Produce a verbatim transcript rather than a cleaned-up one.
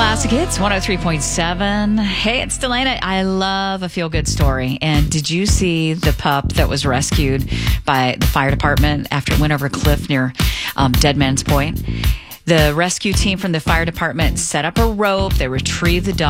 Classic Hits one oh three point seven. Hey, it's Delana. I love a feel-good story. And did you see the pup that was rescued by the fire department after it went over a cliff near um, Dead Man's Point? The rescue team from the fire department set up a rope. They retrieved the dog.